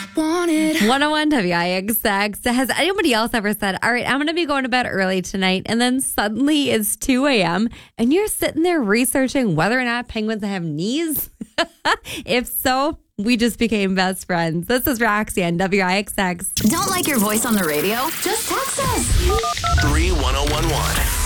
101 WIXX. Has anybody else ever said, all right, I'm going to be going to bed early tonight, and then suddenly it's 2 a.m. and you're sitting there researching whether or not penguins have knees? If so, we just became best friends. This is Roxy on WIXX. Don't like your voice on the radio? Just text us. 31011.